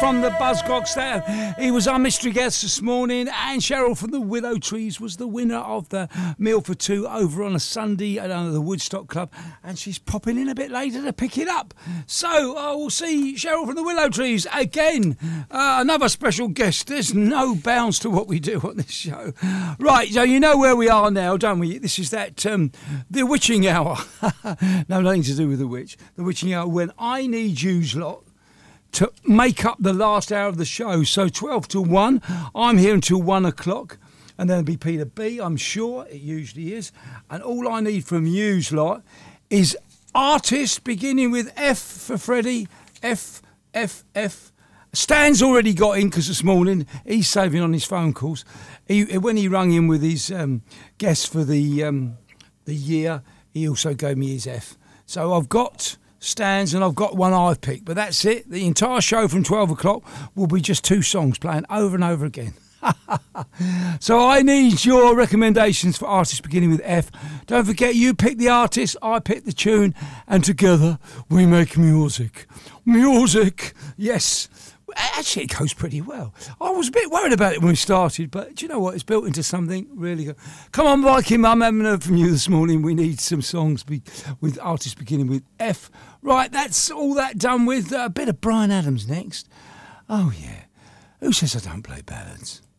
from the Buzzcocks there. He was our mystery guest this morning, and Cheryl from the Willow Trees was the winner of the Meal for Two over on a Sunday at the Woodstock Club, and she's popping in a bit later to pick it up. So we'll see Cheryl from the Willow Trees again. Another special guest. There's no bounds to what we do on this show. Right, so you know where we are now, don't we? This is that the witching hour. No, nothing to do with the witch. The witching hour when I need yous lot to make up the last hour of the show. So 12 to 1, I'm here until 1 o'clock, and then it'll be Peter B, I'm sure, it usually is. And all I need from yous lot is artists beginning with F for Freddie, F, F, F. Stan's already got in because this morning he's saving on his phone calls. When he rung in with his guest for the year, he also gave me his F. So I've got Stans and I've got one I've picked, but that's it. The entire show from 12 o'clock will be just two songs playing over and over again. So I need your recommendations for artists beginning with F. Don't forget, you pick the artist, I pick the tune, and together we make music. Music, yes. Actually, it goes pretty well. I was a bit worried about it when we started, but do you know what? It's built into something really good. Come on, Mikey Mum, I haven't heard from you this morning. We need some songs with artists beginning with F. Right, that's all that done with. A bit of Bryan Adams next. Oh, yeah. Who says I don't play ballads?